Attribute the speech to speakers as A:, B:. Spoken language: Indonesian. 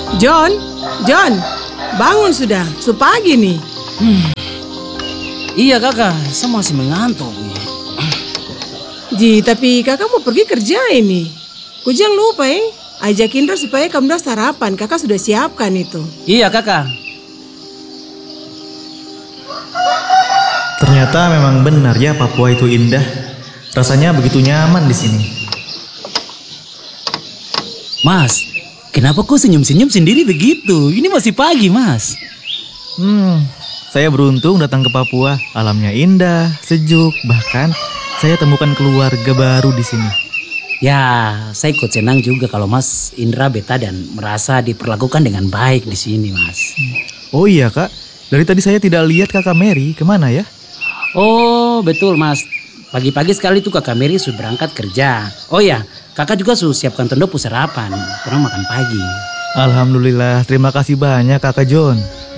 A: John, John, bangun sudah, pagi nih.
B: Iya kakak, saya masih mengantuk nih.
A: Ji, tapi kakak mau pergi kerja ini. Ku jangan lupa ajak Indra supaya kamu udah sarapan, kakak sudah siapkan itu.
B: Iya kakak.
C: Ternyata memang benar ya Papua itu indah. Rasanya begitu nyaman di sini.
B: Mas, kenapa kok senyum-senyum sendiri begitu? Ini masih pagi, Mas.
C: Saya beruntung datang ke Papua. Alamnya indah, sejuk, bahkan saya temukan keluarga baru di sini.
B: Ya, saya ikut senang juga kalau Mas Indra betah dan merasa diperlakukan dengan baik di sini, Mas.
C: Oh iya Kak, dari tadi saya tidak lihat Kakak Mary, kemana ya?
B: Oh, betul, Mas. Pagi-pagi sekali tuh kakak Mary sudah berangkat kerja. Oh ya, kakak juga sudah siapkan tenda sarapan. Kurang makan pagi.
C: Alhamdulillah, terima kasih banyak Kakak John.